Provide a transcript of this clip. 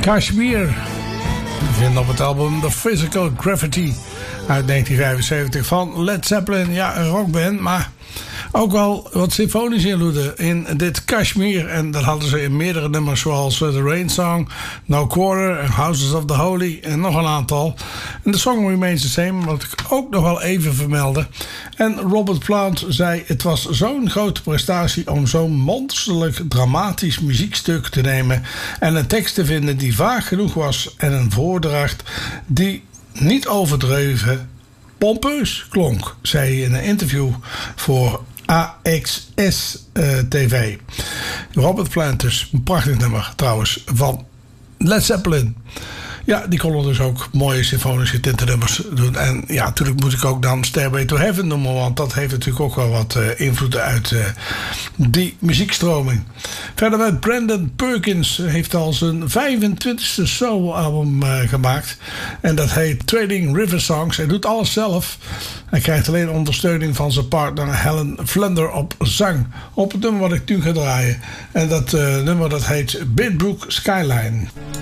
Kashmir. We vinden op het album The Physical Graffiti uit 1975 van Led Zeppelin. Ja, een rockband, maar ook wel wat symfonische invloeden in dit Kashmir. En dat hadden ze in meerdere nummers zoals The Rain Song, No Quarter en Houses of the Holy en nog een aantal. En de song Remains the Same, wat ik ook nog wel even vermeldde. En Robert Plant zei: het was zo'n grote prestatie om zo'n monsterlijk dramatisch muziekstuk te nemen en een tekst te vinden die vaag genoeg was en een voordracht die niet overdreven pompeus klonk, zei hij in een interview voor AXS TV. Robert Plant dus, een prachtig nummer trouwens van Led Zeppelin. Ja, die konden dus ook mooie symfonische tintennummers doen. En ja, natuurlijk moet ik ook dan Stairway to Heaven noemen, want dat heeft natuurlijk ook wel wat invloeden uit die muziekstroming. Verder met Brandon Perkins heeft al zijn 25e soloalbum gemaakt. En dat heet Trading River Songs. Hij doet alles zelf. Hij krijgt alleen ondersteuning van zijn partner Helen Flander op zang. Op het nummer wat ik nu ga draaien. En dat nummer dat heet Bidbrook Skyline.